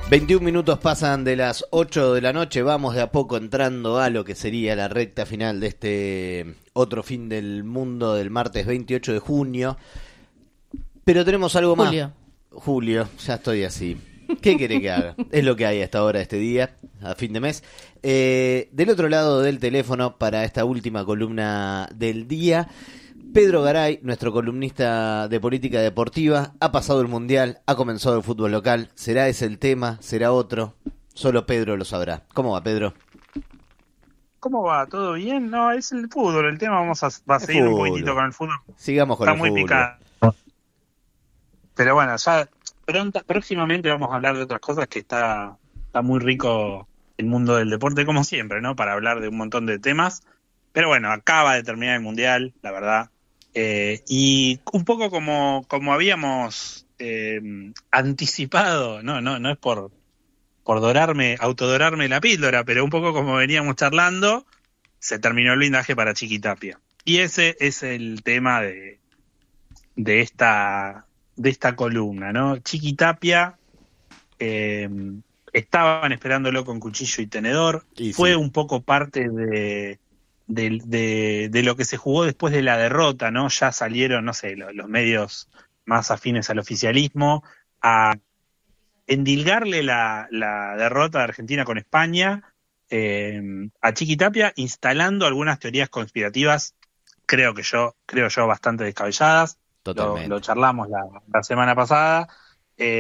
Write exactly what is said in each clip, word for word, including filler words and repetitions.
veintiún minutos pasan de las ocho de la noche, vamos de a poco entrando a lo que sería la recta final de este otro fin del mundo del martes veintiocho de junio. Pero tenemos algo más. Julio. Julio, ya estoy así. ¿Qué quiere que haga? Es lo que hay hasta ahora, este día, a fin de mes. Eh, del otro lado del teléfono, para esta última columna del día, Pedro Garay, nuestro columnista de política deportiva. Ha pasado el mundial, ha comenzado el fútbol local. ¿Será ese el tema? ¿Será otro? Solo Pedro lo sabrá. ¿Cómo va, Pedro? ¿Cómo va? ¿Todo bien? No, es el fútbol. El tema vamos a, va a seguir fútbol. un poquitito con el fútbol. Sigamos con Está el muy fútbol. picado. Pero bueno, ya pronta, próximamente vamos a hablar de otras cosas, que está, está muy rico el mundo del deporte, como siempre, ¿no? Para hablar de un montón de temas. Pero bueno, acaba de terminar el mundial, la verdad. Eh, y un poco como, como habíamos eh, anticipado, no, no, no es por, por dorarme, autodorarme la píldora, pero un poco como veníamos charlando, se terminó el blindaje para Chiquitapia. Y ese es el tema de, de esta, de esta columna, ¿no? Chiquitapia, eh, estaban esperándolo con cuchillo y tenedor, Y fue sí. un poco parte de De, de, de lo que se jugó después de la derrota, ¿no? Ya salieron, no sé, los, los medios más afines al oficialismo a endilgarle la, la derrota de Argentina con España eh, a Chiquitapia, instalando algunas teorías conspirativas, creo que yo, creo yo, bastante descabelladas. Totalmente. Lo, lo charlamos la, la semana pasada. Eh,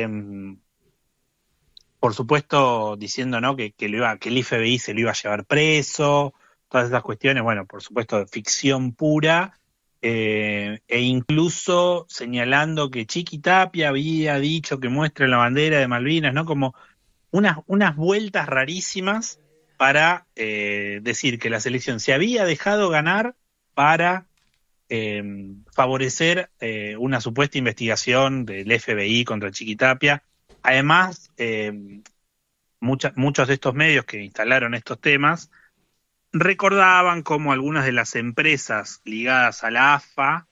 por supuesto, diciendo, ¿no? que, que, lo iba, que el F B I se lo iba a llevar preso. Todas esas cuestiones, bueno, por supuesto, de ficción pura, eh, e incluso señalando que Chiquitapia había dicho que muestre la bandera de Malvinas, ¿no? Como unas, unas vueltas rarísimas para eh, decir que la selección se había dejado ganar para eh, favorecer eh, una supuesta investigación del F B I contra Chiquitapia. Además, eh, mucha, muchos de estos medios que instalaron estos temas recordaban cómo algunas de las empresas ligadas a la A F A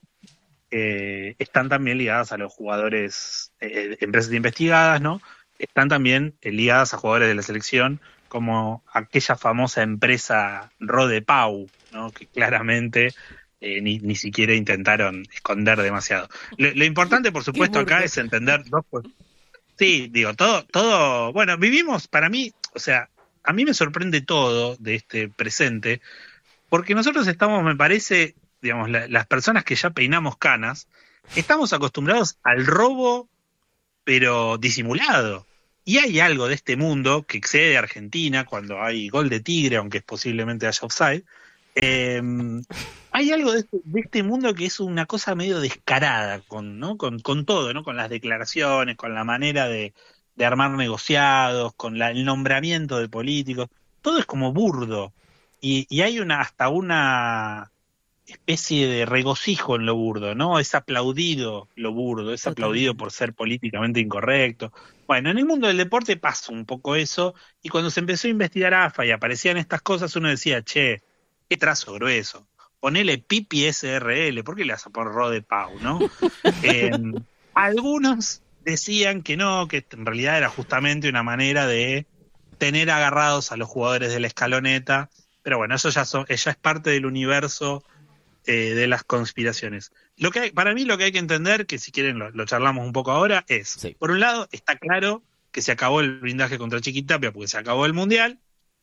eh, están también ligadas a los jugadores, eh, empresas investigadas, ¿no? Están también eh, ligadas a jugadores de la selección, como aquella famosa empresa Rodepau, ¿no? Que claramente eh, ni, ni siquiera intentaron esconder demasiado. Lo, lo importante, por supuesto, acá es entender dos cosas. Sí, digo, todo, todo, bueno, vivimos, para mí, o sea, a mí me sorprende todo de este presente, porque nosotros estamos, me parece, digamos, la, las personas que ya peinamos canas, estamos acostumbrados al robo, pero disimulado. Y hay algo de este mundo que excede a Argentina cuando hay gol de Tigre, aunque posiblemente haya offside. Eh, hay algo de este, de este mundo que es una cosa medio descarada, con, ¿no? con, con todo, ¿no? Con las declaraciones, con la manera de de armar negociados, con la, el nombramiento de políticos, todo es como burdo, y, y hay una hasta una especie de regocijo en lo burdo, ¿no? Es aplaudido lo burdo, es aplaudido por ser políticamente incorrecto. Bueno, en el mundo del deporte pasa un poco eso, y cuando se empezó a investigar A F A y aparecían estas cosas, uno decía, che, qué trazo grueso, ponele Pipi S R L, ¿por qué le vas a poner Rodepau, no? eh, algunos decían que no, que en realidad era justamente una manera de tener agarrados a los jugadores de la escaloneta, pero bueno, eso ya, son, ya es parte del universo eh, de las conspiraciones. Lo que hay, para mí lo que hay que entender, que si quieren lo, lo charlamos un poco ahora, es, sí. Por un lado, está claro que se acabó el blindaje contra Chiquitapia porque se acabó el Mundial,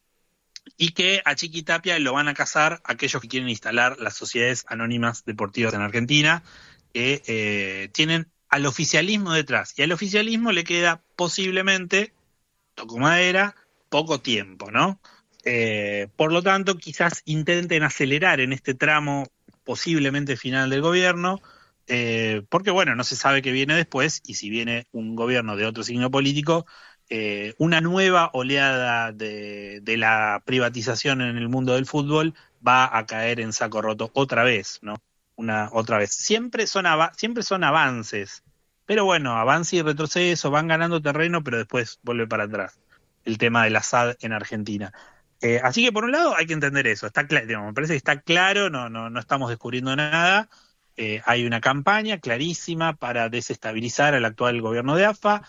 y que a Chiquitapia lo van a cazar aquellos que quieren instalar las sociedades anónimas deportivas en Argentina, que eh, tienen al oficialismo detrás, y al oficialismo le queda posiblemente, toco madera, poco tiempo, ¿no? Eh, por lo tanto, quizás intenten acelerar en este tramo posiblemente final del gobierno, eh, porque bueno, no se sabe qué viene después, y si viene un gobierno de otro signo político, eh, una nueva oleada de, de la privatización en el mundo del fútbol va a caer en saco roto otra vez, ¿no? Una otra vez. Siempre son, av- siempre son avances, pero bueno, avance y retroceso, van ganando terreno, pero después vuelve para atrás el tema del Assad en Argentina. Eh, así que por un lado hay que entender eso, está cl- digamos, me parece que está claro, no, no, no estamos descubriendo nada, eh, hay una campaña clarísima para desestabilizar al actual gobierno de A F A,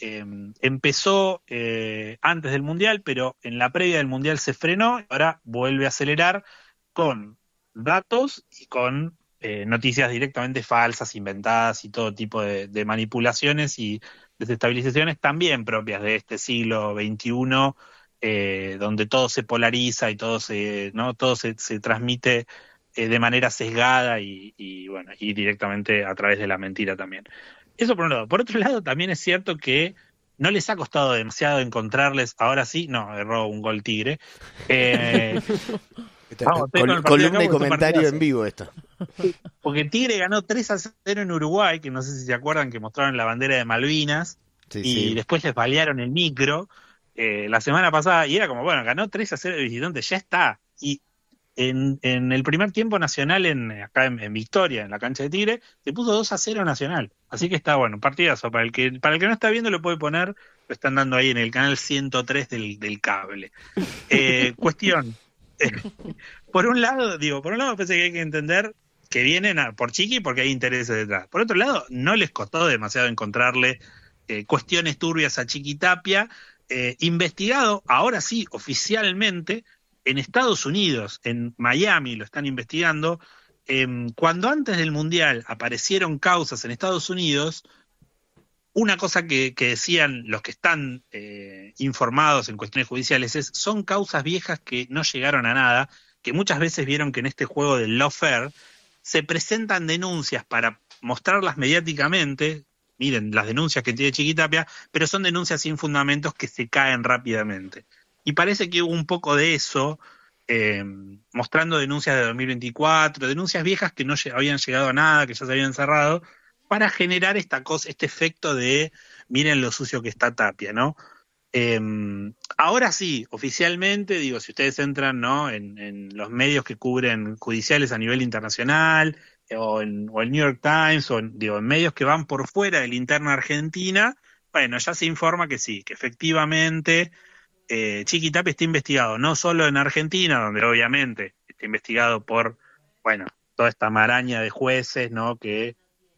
eh, empezó eh, antes del Mundial, pero en la previa del Mundial se frenó, y ahora vuelve a acelerar con datos y con eh, noticias directamente falsas, inventadas y todo tipo de, de manipulaciones y desestabilizaciones también propias de este siglo veintiuno, eh, donde todo se polariza y todo se, ¿no? todo se, se transmite eh, de manera sesgada y, y, bueno, y directamente a través de la mentira también. Eso por un lado. Por otro lado, también es cierto que no les ha costado demasiado encontrarles, ahora sí, no, erró un gol Tigre. Eh, vamos, Col- con el columna y acá, comentario en vivo esto. porque Tigre ganó tres a cero en Uruguay, que no sé si se acuerdan que mostraron la bandera de Malvinas, Sí, y sí. después les balearon el micro eh, la semana pasada, y era como, bueno, ganó tres a cero de visitante, ya está. Y en, en el primer tiempo Nacional, en acá en, en Victoria, en la cancha de Tigre, se puso dos a cero Nacional. Así que está bueno, partidazo. Para el que para el que no está viendo lo puede poner, lo están dando ahí en el canal ciento tres del, del cable. Eh, cuestión. Por un lado, digo, por un lado pensé que hay que entender que vienen a, por Chiqui porque hay intereses detrás. Por otro lado, no les costó demasiado encontrarle eh, cuestiones turbias a Chiqui Tapia, eh, investigado, ahora sí, oficialmente, en Estados Unidos, en Miami, lo están investigando. Eh, cuando antes del Mundial aparecieron causas en Estados Unidos, una cosa que, que decían los que están eh, informados en cuestiones judiciales es, son causas viejas que no llegaron a nada, que muchas veces vieron que en este juego del lawfare se presentan denuncias para mostrarlas mediáticamente, miren las denuncias que tiene Chiqui Tapia, pero son denuncias sin fundamentos que se caen rápidamente. Y parece que hubo un poco de eso, eh, mostrando denuncias de dos mil veinticuatro, denuncias viejas que no habían llegado a nada, que ya se habían cerrado, para generar esta cosa, este efecto de miren lo sucio que está Tapia, ¿no? Eh, ahora sí, oficialmente, digo, si ustedes entran, ¿no? en, en los medios que cubren judiciales a nivel internacional, eh, o, en, o el New York Times, o en, digo, en medios que van por fuera de la interna argentina, bueno, ya se informa que sí, que efectivamente eh, Chiqui Tapia está investigado, no solo en Argentina, donde obviamente está investigado por, bueno, toda esta maraña de jueces, ¿no? que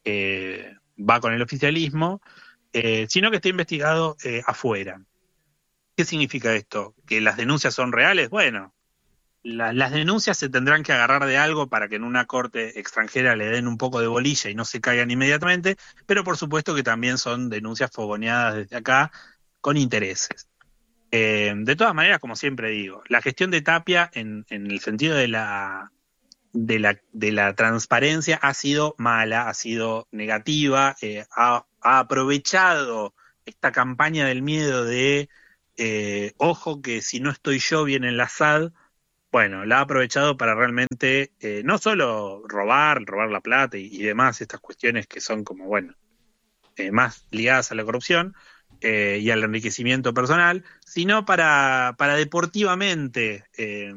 eh, va con el oficialismo, eh, sino que está investigado eh, afuera. ¿Qué significa esto? ¿Que las denuncias son reales? Bueno, la, las denuncias se tendrán que agarrar de algo para que en una corte extranjera le den un poco de bolilla y no se caigan inmediatamente, pero por supuesto que también son denuncias fogoneadas desde acá con intereses. Eh, de todas maneras, como siempre digo, la gestión de Tapia en, en el sentido de la, de, la, de la transparencia ha sido mala, ha sido negativa, eh, ha, ha aprovechado esta campaña del miedo de eh, ojo que si no estoy yo viene el Assad. Bueno, la ha aprovechado para realmente eh, no solo robar, robar la plata y, y demás, estas cuestiones que son como, bueno, eh, más ligadas a la corrupción eh, y al enriquecimiento personal, sino para, para deportivamente eh,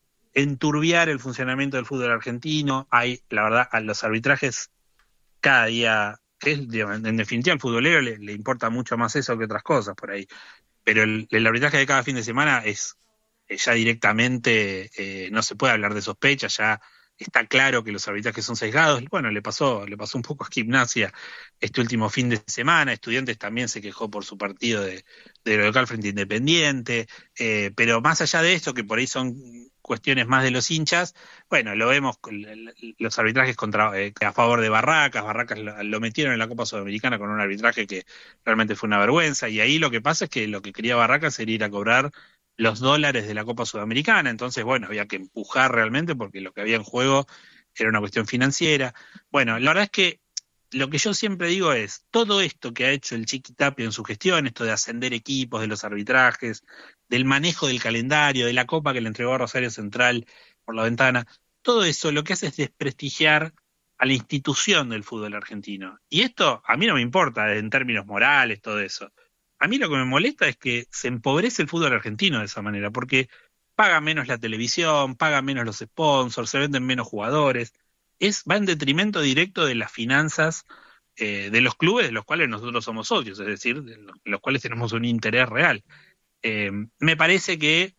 enturbiar el funcionamiento del fútbol argentino. Hay, la verdad, a los arbitrajes cada día, que es, digamos, en definitiva al futbolero le, le importa mucho más eso que otras cosas por ahí, pero el, el arbitraje de cada fin de semana es eh, ya directamente, eh, no se puede hablar de sospecha, ya está claro que los arbitrajes son sesgados. Bueno, le pasó, le pasó un poco a Gimnasia este último fin de semana. Estudiantes también se quejó por su partido de, de local frente a Independiente, eh, pero más allá de esto, que por ahí son cuestiones más de los hinchas, bueno, lo vemos con los arbitrajes contra, eh, a favor de Barracas. Barracas lo, lo metieron en la Copa Sudamericana con un arbitraje que realmente fue una vergüenza, y ahí lo que pasa es que lo que quería Barracas era ir a cobrar los dólares de la Copa Sudamericana. Entonces, bueno, había que empujar realmente porque lo que había en juego era una cuestión financiera. Bueno, la verdad es que lo que yo siempre digo es, todo esto que ha hecho el Chiqui Tapia en su gestión, esto de ascender equipos, de los arbitrajes, del manejo del calendario, de la copa que le entregó a Rosario Central por la ventana, todo eso lo que hace es desprestigiar a la institución del fútbol argentino. Y esto a mí no me importa en términos morales, todo eso. A mí lo que me molesta es que se empobrece el fútbol argentino de esa manera, porque paga menos la televisión, paga menos los sponsors, se venden menos jugadores. Es, va en detrimento directo de las finanzas eh, de los clubes de los cuales nosotros somos socios, es decir, de los, de los cuales tenemos un interés real. Eh, me parece que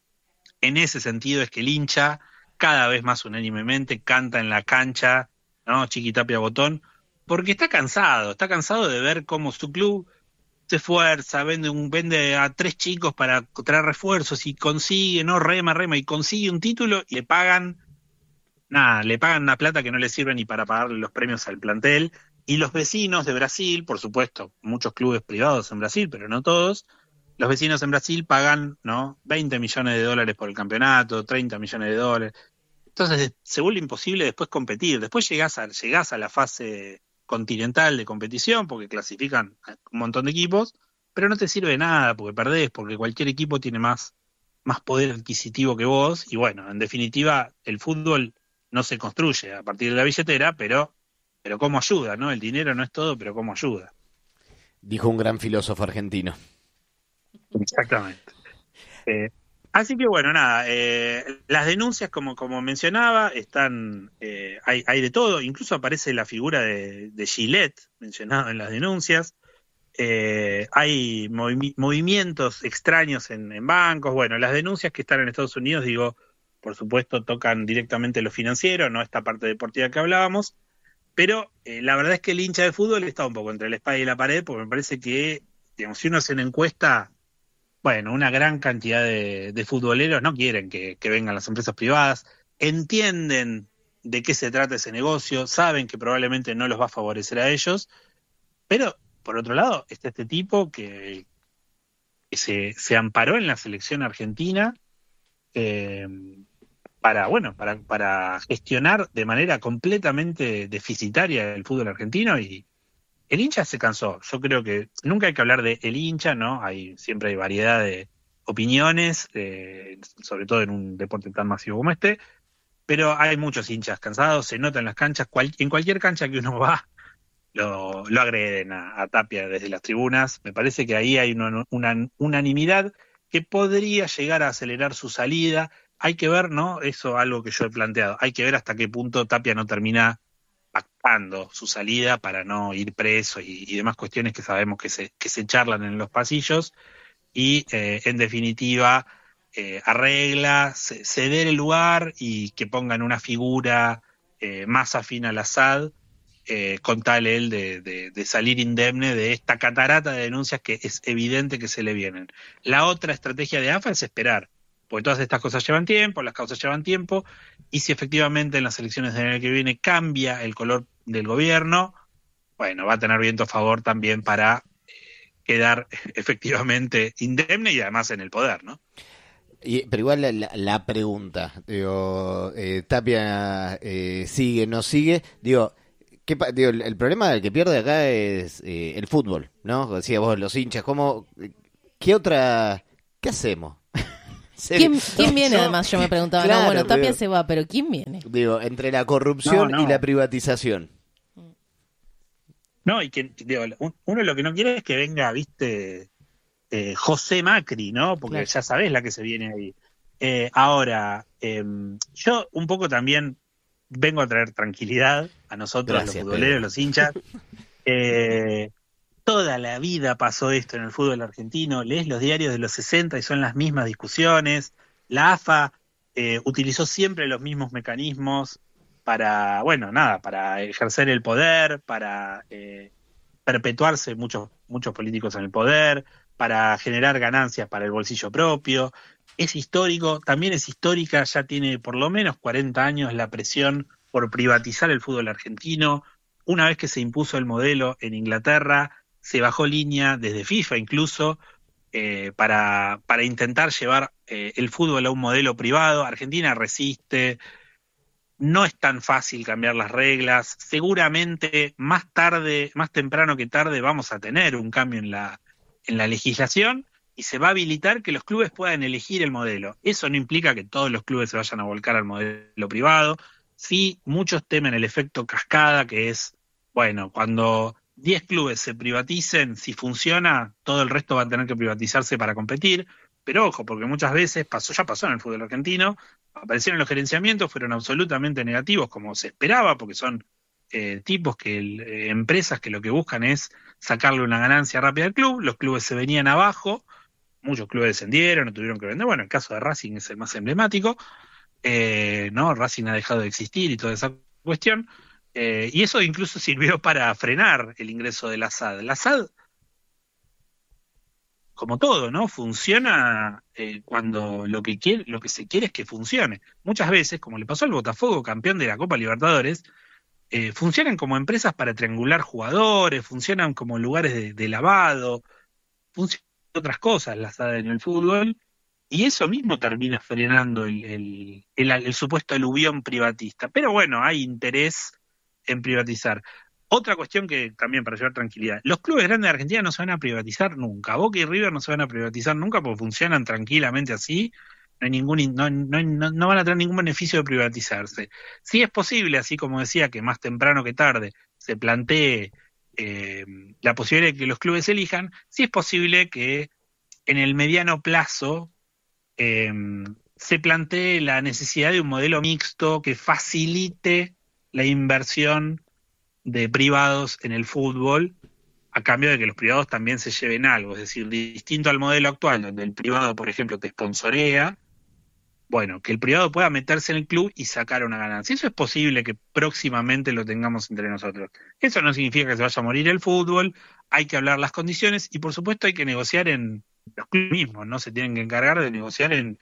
en ese sentido es que el hincha cada vez más unánimemente canta en la cancha, ¿no? Chiqui Tapia Botón, porque está cansado, está cansado de ver cómo su club se esfuerza, vende un, vende a tres chicos para traer refuerzos y consigue, no, rema, rema, y consigue un título y le pagan, nada, le pagan una plata que no le sirve ni para pagarle los premios al plantel. Y los vecinos de Brasil, por supuesto, muchos clubes privados en Brasil, pero no todos, los vecinos en Brasil pagan, ¿no?, veinte millones de dólares por el campeonato, treinta millones de dólares. Entonces se vuelve imposible después competir. Después llegás a, llegás a la fase continental de competición, porque clasifican un montón de equipos, pero no te sirve de nada, porque perdés, porque cualquier equipo tiene más, más poder adquisitivo que vos, y bueno, en definitiva, el fútbol no se construye a partir de la billetera, pero, pero cómo ayuda, ¿no? El dinero no es todo, pero cómo ayuda. Dijo un gran filósofo argentino. Exactamente. Eh, así que bueno, nada, eh, las denuncias, como, como mencionaba, están, eh, hay, hay de todo, incluso aparece la figura de, de Gillette mencionada en las denuncias. Eh, hay movi- movimientos extraños en, en bancos. Bueno, las denuncias que están en Estados Unidos, digo, por supuesto tocan directamente lo financiero, no esta parte deportiva que hablábamos, pero eh, la verdad es que el hincha de fútbol está un poco entre la espada y la pared, porque me parece que, digamos, si uno hace una encuesta, bueno, una gran cantidad de, de futboleros no quieren que, que vengan las empresas privadas, entienden de qué se trata ese negocio, saben que probablemente no los va a favorecer a ellos, pero por otro lado está este tipo que, que se, se amparó en la selección argentina eh, para, bueno, para, para gestionar de manera completamente deficitaria el fútbol argentino, y el hincha se cansó. Yo creo que nunca hay que hablar de el hincha, ¿no? Hay, siempre hay variedad de opiniones, eh, sobre todo en un deporte tan masivo como este, pero hay muchos hinchas cansados, se nota en las canchas, cual, en cualquier cancha que uno va, lo, lo agreden a, a Tapia desde las tribunas. Me parece que ahí hay una, una unanimidad que podría llegar a acelerar su salida. Hay que ver, ¿no? Eso es algo que yo he planteado. Hay que ver hasta qué punto Tapia no termina pactando su salida para no ir preso y, y demás cuestiones que sabemos que se, que se charlan en los pasillos, y eh, en definitiva eh, arregla, c- ceder el lugar y que pongan una figura eh, más afín al Assad, eh, con tal él de, de, de salir indemne de esta catarata de denuncias que es evidente que se le vienen. La otra estrategia de A F A es esperar, porque todas estas cosas llevan tiempo, las causas llevan tiempo, y si efectivamente en las elecciones del año que viene cambia el color del gobierno, bueno, va a tener viento a favor también para eh, quedar efectivamente indemne y además en el poder, ¿no? Y, pero igual la, la, la pregunta, digo, eh, Tapia eh, sigue, no sigue, digo, ¿qué, pa- digo, el, el problema del que pierde acá es eh, el fútbol, ¿no? Decía vos, los hinchas, ¿cómo, qué otra, qué hacemos? ¿Quién, ¿quién No, viene no. además? Yo me preguntaba, Claro, no, bueno, Tapia digo, se va, pero ¿quién viene? digo, entre la corrupción No, no. y la privatización. No, y que digo, un- uno lo que no quiere es que venga, viste, eh, José Macri, ¿no? Porque Claro. ya sabés la que se viene ahí. Eh, ahora, eh, yo un poco también vengo a traer tranquilidad a nosotros, Gracias, los futboleros, Pedro. los hinchas. Eh, toda la vida pasó esto en el fútbol argentino. Lees los diarios de los sesenta y son las mismas discusiones. La A F A eh, utilizó siempre los mismos mecanismos para, bueno, nada, para ejercer el poder, para eh, perpetuarse muchos, muchos políticos en el poder, para generar ganancias para el bolsillo propio. Es histórico, también es histórica, ya tiene por lo menos cuarenta años la presión por privatizar el fútbol argentino. Una vez que se impuso el modelo en Inglaterra, se bajó línea desde FIFA incluso, eh, para, para intentar llevar eh, el fútbol a un modelo privado. Argentina resiste, no es tan fácil cambiar las reglas. Seguramente más tarde, más temprano que tarde, vamos a tener un cambio en la, en la legislación y se va a habilitar que los clubes puedan elegir el modelo. Eso no implica que todos los clubes se vayan a volcar al modelo privado. Sí, muchos temen el efecto cascada, que es, bueno, cuando diez clubes se privaticen, si funciona, todo el resto va a tener que privatizarse para competir. Pero ojo, porque muchas veces pasó, ya pasó en el fútbol argentino, aparecieron los gerenciamientos, fueron absolutamente negativos, como se esperaba, porque son eh, tipos que, eh, empresas que lo que buscan es sacarle una ganancia rápida al club. Los clubes se venían abajo, muchos clubes descendieron, no tuvieron que vender. Bueno, el caso de Racing es el más emblemático, eh, ¿no? Racing ha dejado de existir y toda esa cuestión, eh, y eso incluso sirvió para frenar el ingreso del Assad. El Assad como todo, ¿no? Funciona eh, cuando lo que quiere, lo que se quiere es que funcione. Muchas veces, como le pasó al Botafogo, campeón de la Copa Libertadores, eh, funcionan como empresas para triangular jugadores, funcionan como lugares de, de lavado, funcionan otras cosas las en el fútbol, y eso mismo termina frenando el, el, el, el supuesto aluvión privatista. Pero bueno, hay interés en privatizar. Otra cuestión que también para llevar tranquilidad, los clubes grandes de Argentina no se van a privatizar nunca, Boca y River no se van a privatizar nunca porque funcionan tranquilamente así, no hay ningún no, no, no, no van a tener ningún beneficio de privatizarse. Sí es posible, así como decía, que más temprano que tarde se plantee eh, la posibilidad de que los clubes elijan, sí es posible que en el mediano plazo eh, se plantee la necesidad de un modelo mixto que facilite la inversión de privados en el fútbol, a cambio de que los privados también se lleven algo, es decir, distinto al modelo actual, donde el privado, por ejemplo, te sponsorea, bueno, que el privado pueda meterse en el club y sacar una ganancia. Eso es posible que próximamente lo tengamos entre nosotros. Eso no significa que se vaya a morir el fútbol, hay que hablar las condiciones y por supuesto hay que negociar en los clubes mismos, ¿no? Se tienen que encargar de negociar en,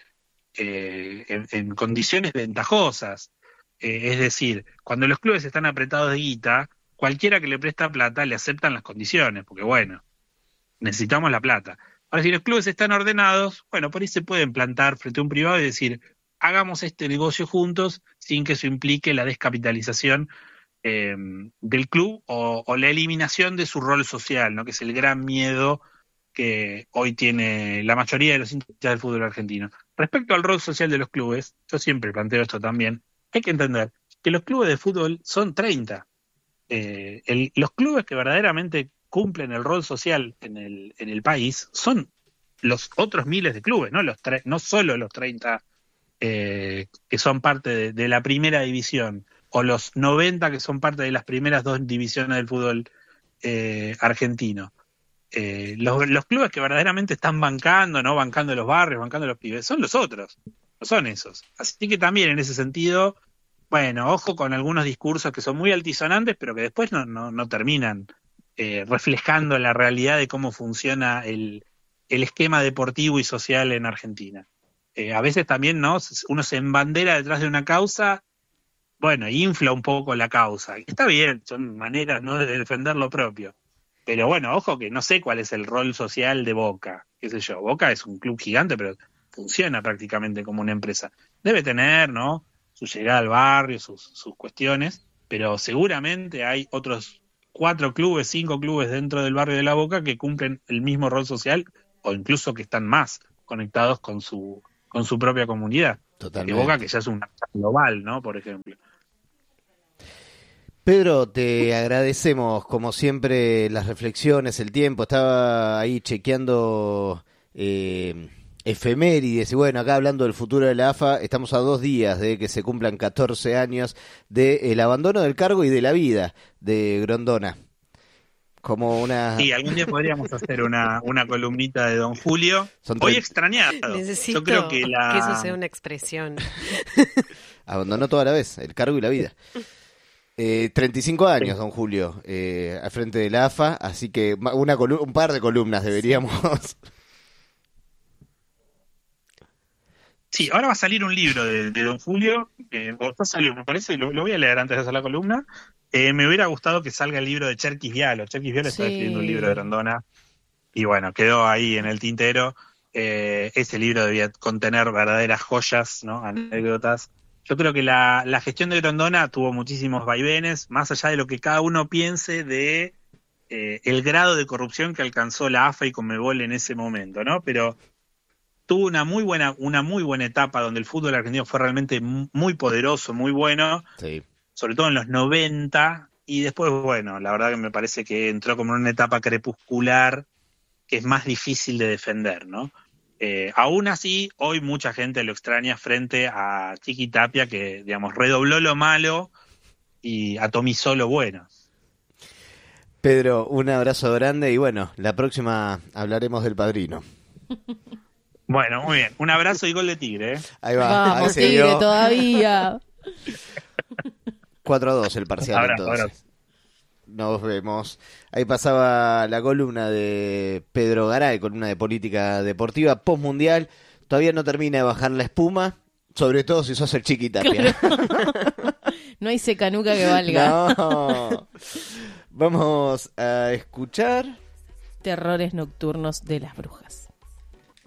eh, en, en condiciones ventajosas. Eh, es decir, cuando los clubes están apretados de guita, cualquiera que le presta plata le aceptan las condiciones, porque bueno, necesitamos la plata. Ahora, si los clubes están ordenados, bueno, por ahí se pueden plantar frente a un privado y decir, hagamos este negocio juntos sin que eso implique la descapitalización eh, del club o, o la eliminación de su rol social, ¿no? Que es el gran miedo que hoy tiene la mayoría de los hinchas del fútbol argentino. Respecto al rol social de los clubes, yo siempre planteo esto también, hay que entender que los clubes de fútbol son treinta. Eh, el, los clubes que verdaderamente cumplen el rol social en el, en el país son los otros miles de clubes, no, los tre- no solo los treinta eh, que son parte de, de la primera división o los noventa que son parte de las primeras dos divisiones del fútbol eh, argentino. Eh, los, los clubes que verdaderamente están bancando, no bancando los barrios, bancando los pibes, son los otros, no son esos. Así que también en ese sentido, bueno, ojo con algunos discursos que son muy altisonantes, pero que después no, no, no terminan eh, reflejando la realidad de cómo funciona el, el esquema deportivo y social en Argentina. Eh, a veces también, ¿no? Uno se embandera detrás de una causa, bueno, infla un poco la causa. Está bien, son maneras, ¿no?, de defender lo propio. Pero bueno, ojo que no sé cuál es el rol social de Boca, qué sé yo. Boca es un club gigante, pero funciona prácticamente como una empresa. Debe tener, ¿no?, su llegada al barrio, sus, sus cuestiones, pero seguramente hay otros cuatro clubes, cinco clubes dentro del barrio de La Boca que cumplen el mismo rol social o incluso que están más conectados con su con su propia comunidad. Totalmente. De Boca, que ya es una global, ¿no?, por ejemplo. Pedro, te agradecemos como siempre las reflexiones, el tiempo. Estaba ahí chequeando eh, efemérides y bueno, acá hablando del futuro de la A F A, estamos a dos días de que se cumplan catorce años del abandono del cargo y de la vida de Grondona. Como una... Sí, algún día podríamos hacer una, una columnita de Don Julio. Son Hoy tre- extrañado. Necesito Yo creo que la... que eso sea una expresión. Abandonó toda la vez, el cargo y la vida. Eh, treinta y cinco años, don Julio, eh, al frente de la A F A, así que una colu- un par de columnas deberíamos... Sí, ahora va a salir un libro de, de Don Julio, eh, o va a salir, me parece, lo, lo voy a leer antes de hacer la columna. Eh, me hubiera gustado que salga el libro de Cherkis Vialo. Cherkis Vialo está Sí. escribiendo un libro de Grondona y bueno, quedó ahí en el tintero. Eh, ese libro debía contener verdaderas joyas, ¿no?, anécdotas. Yo creo que la, la gestión de Grondona tuvo muchísimos vaivenes, más allá de lo que cada uno piense de eh, el grado de corrupción que alcanzó la A F A y Conmebol en ese momento, ¿no? Pero tuvo una muy buena, una muy buena etapa donde el fútbol argentino fue realmente muy poderoso, muy bueno, Sí. sobre todo en los noventa, y después, bueno, la verdad que me parece que entró como en una etapa crepuscular que es más difícil de defender, ¿no? Eh, aún así, hoy mucha gente lo extraña frente a Chiqui Tapia, que, digamos, redobló lo malo y atomizó lo bueno. Pedro, un abrazo grande y bueno, la próxima hablaremos del Padrino. Bueno, muy bien. Un abrazo y gol de Tigre, ¿eh? Ahí va, ahí Vamos, se Tigre, dio. todavía. cuatro a dos el parcial Abrazo, entonces. abrazo. nos vemos. Ahí pasaba la columna de Pedro Garay, columna de política deportiva postmundial. Todavía no termina de bajar la espuma, sobre todo si sos el Chiquitapia. Claro. No hay secanuca que valga. No. Vamos a escuchar Terrores nocturnos de las brujas.